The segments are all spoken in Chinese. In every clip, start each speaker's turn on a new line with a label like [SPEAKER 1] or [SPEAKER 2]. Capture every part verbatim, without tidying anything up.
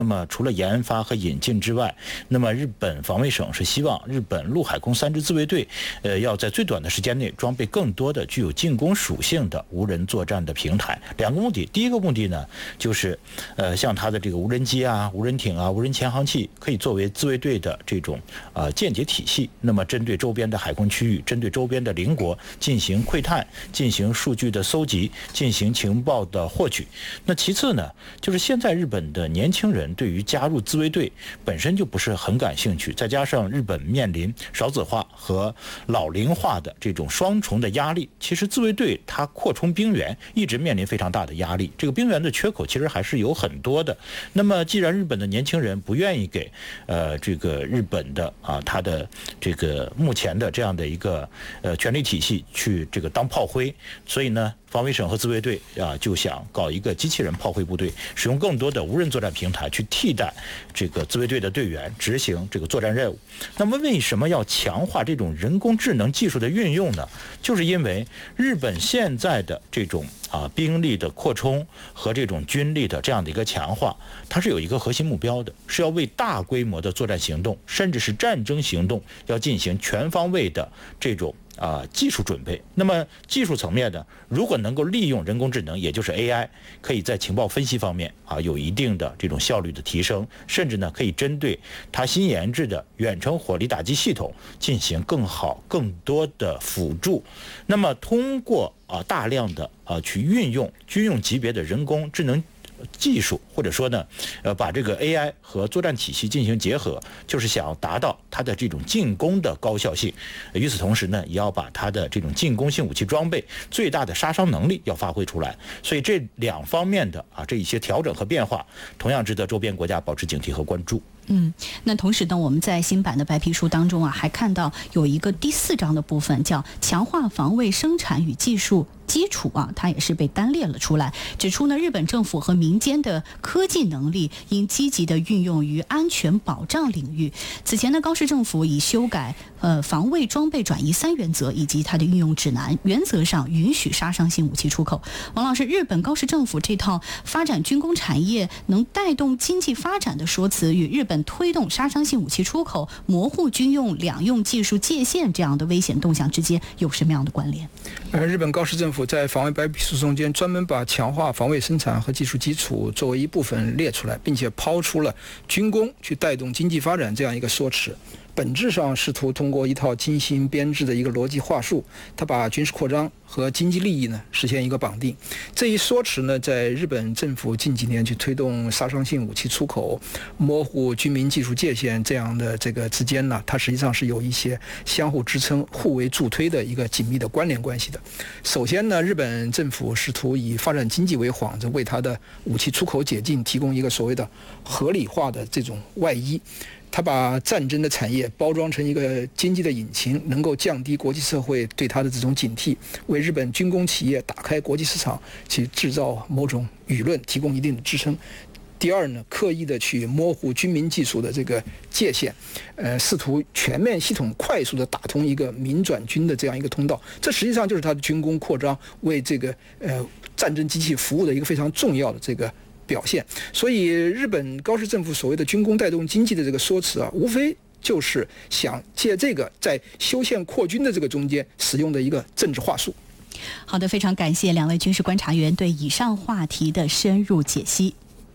[SPEAKER 1] 那么除了研发和引进之外，那么日本防卫省是希望日本陆海空三支自卫队，呃，要在最短的时间内装备更多的具有进攻属性的无人作战的平台。两个目的，第一个目的呢，就是呃，像它的这个无人机啊、无人艇啊、无人潜航器，可以作为自卫队的这种呃间谍体系。那么针对周边的海空区域，针对周边的邻国进行窥探、进行数据的搜集、进行情报的获取。那其次呢，就是现在日本的年轻人对于加入自卫队本身就不是很感兴趣，再加上日本面临少子化和老龄化的这种双重的压力，其实自卫队它扩充兵源一直面临非常大的压力，这个兵源的缺口其实还是有很多的。那么既然日本的年轻人不愿意给呃这个日本的啊他的这个目前的这样的一个呃权力体系去这个当炮灰，所以呢防卫省和自卫队啊就想搞一个机器人炮灰部队，使用更多的无人作战平台去替代这个自卫队的队员执行这个作战任务。那么为什么要强化这种人工智能技术的运用呢？就是因为日本现在的这种啊兵力的扩充和这种军力的这样的一个强化，它是有一个核心目标的，是要为大规模的作战行动甚至是战争行动要进行全方位的这种啊，技术准备。那么技术层面呢，如果能够利用人工智能，也就是 A I， 可以在情报分析方面啊有一定的这种效率的提升，甚至呢可以针对它新研制的远程火力打击系统进行更好、更多的辅助。那么通过啊大量的啊去运用军用级别的人工智能技术，或者说呢，呃，把这个 A I 和作战体系进行结合，就是想要达到它的这种进攻的高效性。与此同时呢，也要把它的这种进攻性武器装备最大的杀伤能力要发挥出来。所以这两方面的啊这一些调整和变化，同样值得周边国家保持警惕和关注。
[SPEAKER 2] 嗯，那同时呢，我们在新版的白皮书当中啊，还看到有一个第四章的部分，叫强化防卫生产与技术基础啊，它也是被单列了出来，指出呢，日本政府和民间的科技能力应积极的运用于安全保障领域。此前呢，高市政府已修改呃防卫装备转移三原则以及它的运用指南，原则上允许杀伤性武器出口。王老师，日本高市政府这套发展军工产业能带动经济发展的说辞，与日本推动杀伤性武器出口、模糊军用两用技术界限这样的危险动向之间有什么样的关联？
[SPEAKER 3] 呃，日本高市政府在防卫白皮书中间专门把强化防卫生产和技术基础作为一部分列出来，并且抛出了军工去带动经济发展这样一个说辞。本质上试图通过一套精心编制的一个逻辑话术，它把军事扩张和经济利益呢实现一个绑定。这一说辞呢，在日本政府近几年去推动杀伤性武器出口、模糊军民技术界限这样的这个之间呢，它实际上是有一些相互支撑、互为助推的一个紧密的关联关系的。首先呢，日本政府试图以发展经济为幌子，为它的武器出口解禁提供一个所谓的合理化的这种外衣。他把战争的产业包装成一个经济的引擎，能够降低国际社会对他的这种警惕，为日本军工企业打开国际市场，去制造某种舆论提供一定的支撑。第二呢，刻意的去模糊军民技术的这个界限，呃，试图全面系统快速的打通一个民转军的这样一个通道，这实际上就是他的军工扩张为这个呃战争机器服务的一个非常重要的这个表现。所以日本高市政府所谓的军工带动经济的这个说辞啊，无非就是想借这个在修宪扩军的这个中间使用的一个政治话术。
[SPEAKER 2] 好的，非常感谢两位军事观察员对以上话题的深入解析。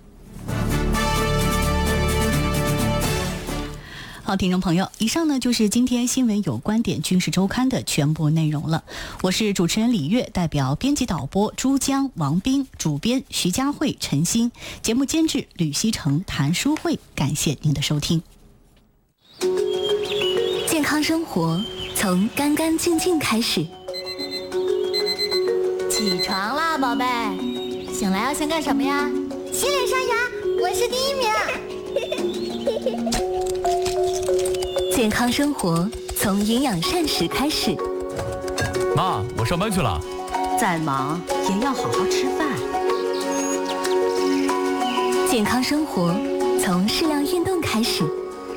[SPEAKER 2] 好，听众朋友，以上呢就是今天新闻有观点军事周刊的全部内容了。我是主持人李月，代表编辑导播朱江、王斌，主编徐佳慧、陈欣，节目监制吕希成、谭淑慧。感谢您的收听。
[SPEAKER 4] 健康生活从干干净净开始。
[SPEAKER 5] 起床啦，宝贝！醒来要先干什么呀？
[SPEAKER 6] 洗脸刷牙，我是第一名。
[SPEAKER 4] 健康生活从营养膳食开始。
[SPEAKER 7] 妈，我上班去了。
[SPEAKER 8] 再忙也要好好吃饭。
[SPEAKER 4] 健康生活从适量运动开始。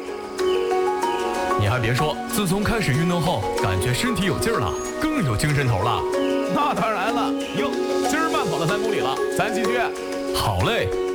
[SPEAKER 7] 你还别说，自从开始运动后，感觉身体有劲儿了，更有精神头了。
[SPEAKER 9] 那当然了，哟，今儿慢跑了三公里了，咱继续。
[SPEAKER 7] 好嘞。